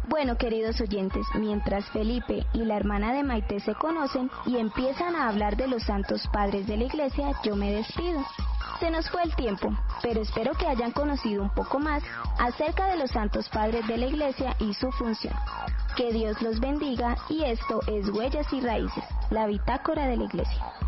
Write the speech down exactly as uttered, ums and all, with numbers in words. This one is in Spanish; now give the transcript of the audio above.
Bueno, queridos oyentes, mientras Felipe y la hermana de Maite se conocen y empiezan a hablar de los santos padres de la iglesia, yo me despido. Se nos fue el tiempo, pero espero que hayan conocido un poco más acerca de los santos padres de la iglesia y su función. Que Dios los bendiga, y esto es Huellas y Raíces, la bitácora de la iglesia.